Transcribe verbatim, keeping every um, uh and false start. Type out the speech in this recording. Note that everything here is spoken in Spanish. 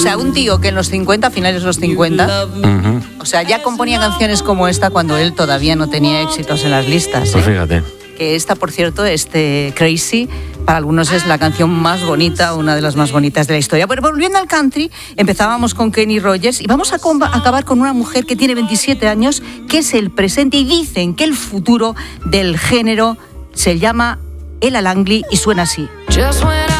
sea, un tío que en los cincuenta, finales de los cincuenta, uh-huh. o sea, ya componía canciones como esta cuando él todavía no tenía éxitos en las listas. ¿eh? Pues fíjate. Que esta, por cierto, este Crazy, para algunos es la canción más bonita, una de las más bonitas de la historia. Pero volviendo al country, empezábamos con Kenny Rogers y vamos a comba- acabar con una mujer que tiene veintisiete años, que es el presente, y dicen que el futuro del género se llama Ella Langley y suena así. Just when